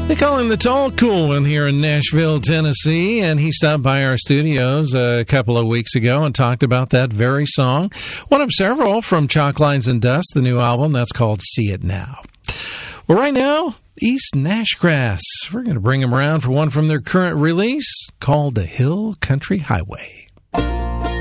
They call him the Tall Cool One here in Nashville, Tennessee, and he stopped by our studios a couple of weeks ago and talked about that very song, one of several from Chalk Lines and Dust, the new album that's called See It Now. Well, right now, East Nashgrass. We're going to bring them around for one from their current release called The Hill Country Highway.